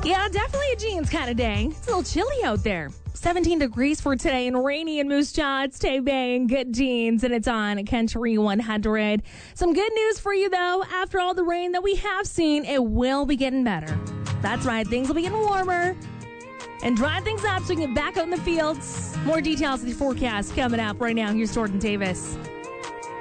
Yeah, definitely a jeans kind of day. It's a little chilly out there. 17 degrees for today and rainy in Moose Jaw. It's Tay Bay and Good Jeans, and it's on Country 100. Some good news for you, though. After all the rain that we have seen, it will be getting better. That's right. Things will be getting warmer and dry things up so we can get back out in the fields. More details of the forecast coming up right now. Here's Jordan Davis.